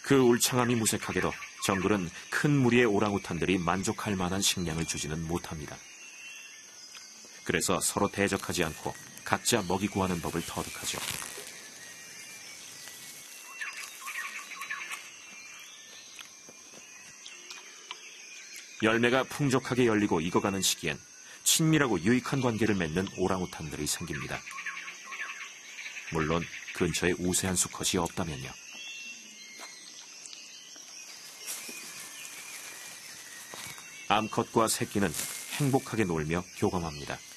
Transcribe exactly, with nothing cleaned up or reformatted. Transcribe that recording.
그 울창함이 무색하게도 정글은 큰 무리의 오랑우탄들이 만족할 만한 식량을 주지는 못합니다. 그래서 서로 대적하지 않고 각자 먹이 구하는 법을 터득하죠. 열매가 풍족하게 열리고 익어가는 시기엔 친밀하고 유익한 관계를 맺는 오랑우탄들이 생깁니다. 물론 근처에 우세한 수컷이 없다면요. 암컷과 새끼는 행복하게 놀며 교감합니다.